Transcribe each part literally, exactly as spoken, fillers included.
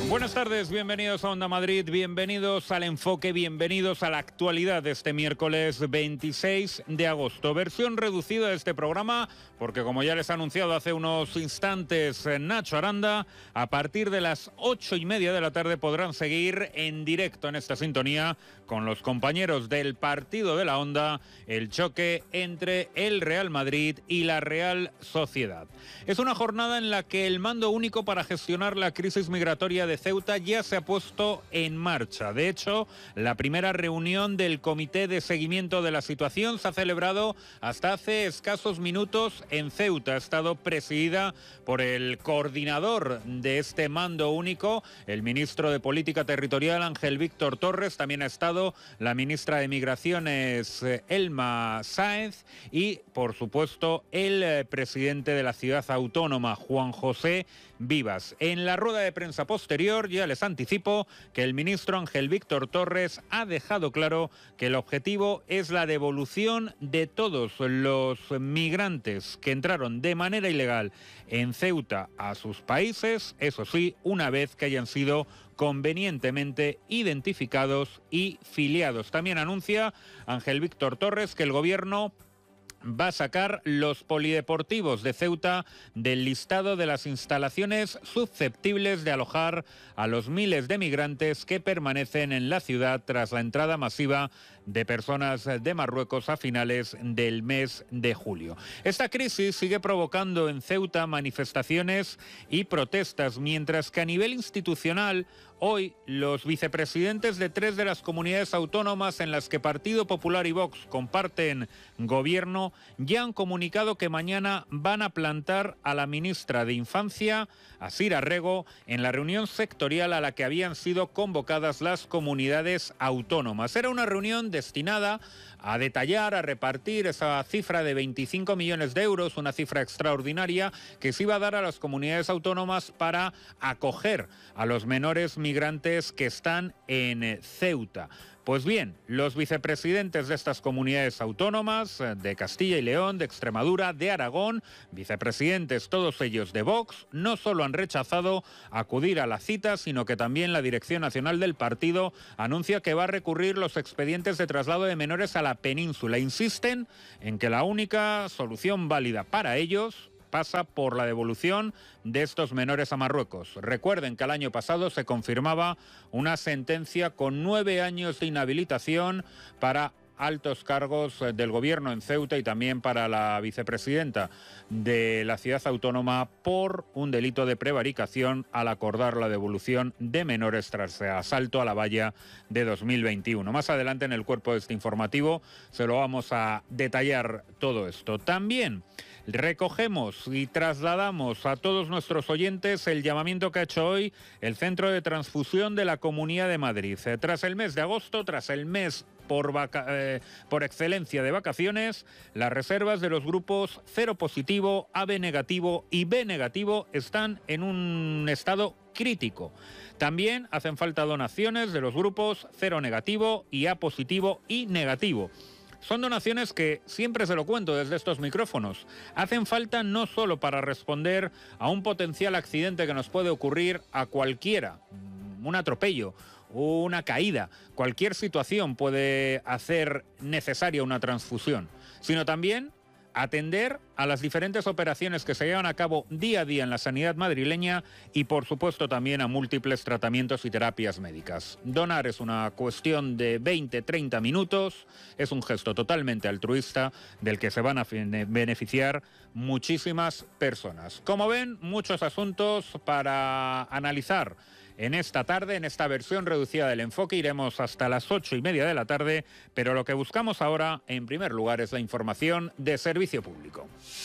Buenas tardes, bienvenidos a Onda Madrid, bienvenidos al Enfoque, bienvenidos a la actualidad de este miércoles veintiséis de agosto. Versión reducida de este programa, porque como ya les ha anunciado hace unos instantes Nacho Aranda, a partir de las ocho y media de la tarde podrán seguir en directo en esta sintonía con los compañeros del partido de la Onda, el choque entre el Real Madrid y la Real Sociedad. Es una jornada en la que el mando único para gestionar la crisis migratoria de Ceuta ya se ha puesto en marcha. De hecho, la primera reunión del Comité de Seguimiento de la Situación se ha celebrado hasta hace escasos minutos en Ceuta. Ha estado presidida por el coordinador de este mando único, el ministro de Política Territorial, Ángel Víctor Torres. También ha estado la ministra de Migraciones, Elma Sáenz, y, por supuesto, el presidente de la ciudad autónoma, Juan José Vivas. En la rueda de prensa posterior ya les anticipo que el ministro Ángel Víctor Torres ha dejado claro que el objetivo es la devolución de todos los migrantes que entraron de manera ilegal en Ceuta a sus países, eso sí, una vez que hayan sido convenientemente identificados y filiados. También anuncia Ángel Víctor Torres que el gobierno va a sacar los polideportivos de Ceuta del listado de las instalaciones susceptibles de alojar a los miles de migrantes que permanecen en la ciudad tras la entrada masiva de personas de Marruecos a finales del mes de julio. Esta crisis sigue provocando en Ceuta manifestaciones y protestas, mientras que a nivel institucional hoy los vicepresidentes de tres de las comunidades autónomas en las que Partido Popular y Vox comparten gobierno ya han comunicado que mañana van a plantar a la ministra de Infancia, Asira Rego, en la reunión sectorial a la que habían sido convocadas las comunidades autónomas. Era una reunión destinada a detallar, a repartir esa cifra de veinticinco millones de euros, una cifra extraordinaria que se iba a dar a las comunidades autónomas para acoger a los menores migrantes que están en Ceuta. Pues bien, los vicepresidentes de estas comunidades autónomas, de Castilla y León, de Extremadura, de Aragón, vicepresidentes todos ellos de Vox, no solo han rechazado acudir a la cita, sino que también la Dirección Nacional del partido anuncia que va a recurrir los expedientes de traslado de menores a la península. Insisten en que la única solución válida para ellos pasa por la devolución de estos menores a Marruecos. Recuerden que el año pasado se confirmaba una sentencia con nueve años de inhabilitación para altos cargos del gobierno en Ceuta y también para la vicepresidenta de la ciudad autónoma por un delito de prevaricación al acordar la devolución de menores tras el asalto a la valla de dos mil veintiuno. Más adelante en el cuerpo de este informativo se lo vamos a detallar todo esto. También recogemos y trasladamos a todos nuestros oyentes el llamamiento que ha hecho hoy el Centro de Transfusión de la Comunidad de Madrid. Tras el mes de agosto, tras el mes por, vaca eh, por excelencia de vacaciones, las reservas de los grupos cero positivo, A B negativo y B negativo están en un estado crítico. También hacen falta donaciones de los grupos cero negativo y A positivo y negativo. Son donaciones que, siempre se lo cuento desde estos micrófonos, hacen falta no solo para responder a un potencial accidente que nos puede ocurrir a cualquiera, un atropello, una caída, cualquier situación puede hacer necesaria una transfusión, sino también atender a las diferentes operaciones que se llevan a cabo día a día en la sanidad madrileña y, por supuesto, también a múltiples tratamientos y terapias médicas. Donar es una cuestión de veinte a treinta minutos, es un gesto totalmente altruista del que se van a beneficiar muchísimas personas. Como ven, muchos asuntos para analizar en esta tarde, en esta versión reducida del Enfoque. Iremos hasta las ocho y media de la tarde, pero lo que buscamos ahora, en primer lugar, es la información de servicio público.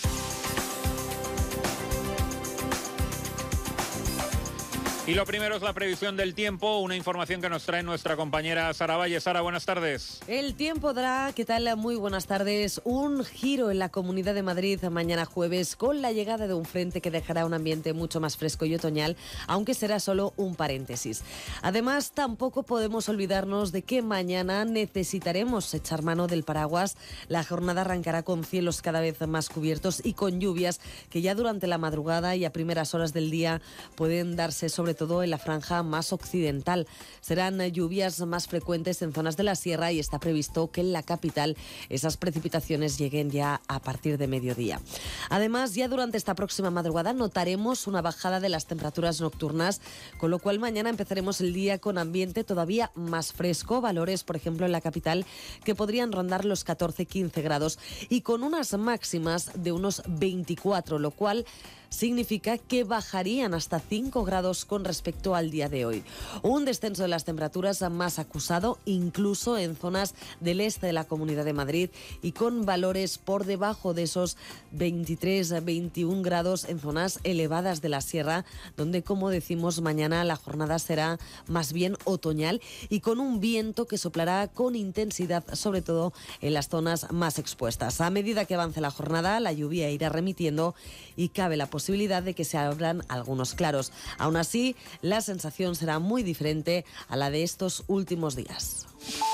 Y lo primero es la previsión del tiempo, una información que nos trae nuestra compañera Sara Valle. Sara, buenas tardes. El tiempo dará, ¿qué tal? Muy buenas tardes. Un giro en la Comunidad de Madrid mañana jueves con la llegada de un frente que dejará un ambiente mucho más fresco y otoñal, aunque será solo un paréntesis. Además, tampoco podemos olvidarnos de que mañana necesitaremos echar mano del paraguas. La jornada arrancará con cielos cada vez más cubiertos y con lluvias que ya durante la madrugada y a primeras horas del día pueden darse sobre sobre todo en la franja más occidental. Serán lluvias más frecuentes en zonas de la sierra y está previsto que en la capital esas precipitaciones lleguen ya a partir de mediodía. Además, ya durante esta próxima madrugada notaremos una bajada de las temperaturas nocturnas, con lo cual mañana empezaremos el día con ambiente todavía más fresco, valores, por ejemplo, en la capital que podrían rondar los catorce a quince grados y con unas máximas de unos veinticuatro, lo cual significa que bajarían hasta cinco grados con respecto al día de hoy. Un descenso de las temperaturas más acusado incluso en zonas del este de la Comunidad de Madrid y con valores por debajo de esos veintitrés a veintiún grados en zonas elevadas de la sierra, donde, como decimos, mañana la jornada será más bien otoñal y con un viento que soplará con intensidad, sobre todo en las zonas más expuestas. A medida que avance la jornada, la lluvia irá remitiendo y cabe la posibilidad posibilidad de que se abran algunos claros. Aún así, la sensación será muy diferente a la de estos últimos días.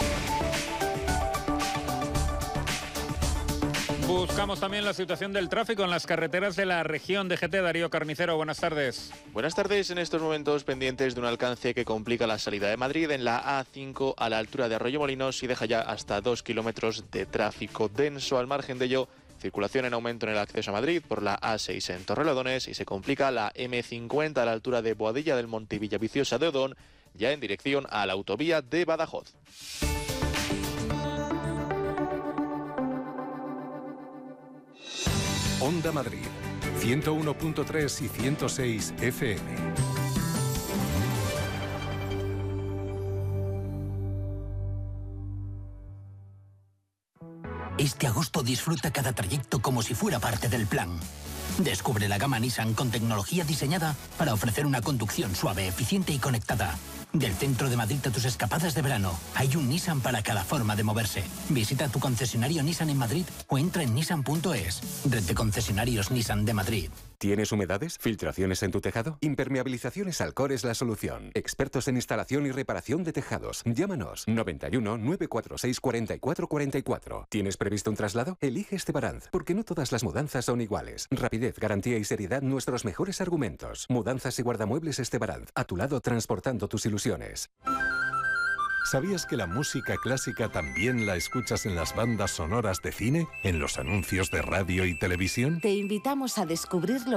Buscamos también la situación del tráfico en las carreteras de la región de G T. Darío Carnicero, buenas tardes. Buenas tardes. En estos momentos pendientes de un alcance que complica la salida de Madrid en la A cinco a la altura de Arroyomolinos y deja ya hasta dos kilómetros de tráfico denso. Al margen de ello, circulación en aumento en el acceso a Madrid por la A seis en Torrelodones y se complica la M cincuenta a la altura de Boadilla del Monte y Villaviciosa de Odón, ya en dirección a la autovía de Badajoz. Onda Madrid, ciento uno punto tres y ciento seis F M. Este agosto disfruta cada trayecto como si fuera parte del plan. Descubre la gama Nissan con tecnología diseñada para ofrecer una conducción suave, eficiente y conectada. Del centro de Madrid a tus escapadas de verano, hay un Nissan para cada forma de moverse. Visita tu concesionario Nissan en Madrid o entra en nissan punto es. Red de concesionarios Nissan de Madrid. ¿Tienes humedades? ¿Filtraciones en tu tejado? Impermeabilizaciones Alcor es la solución. Expertos en instalación y reparación de tejados. Llámanos noventa y uno, nueve cuatro seis, cuarenta y cuatro cuarenta y cuatro. ¿Tienes previsto un traslado? Elige Estebaranz, porque no todas las mudanzas son iguales. Rapidez, garantía y seriedad, nuestros mejores argumentos. Mudanzas y guardamuebles Estebaranz. A tu lado, transportando tus ilusiones. ¿Sabías que la música clásica también la escuchas en las bandas sonoras de cine? ¿En los anuncios de radio y televisión? Te invitamos a descubrirlo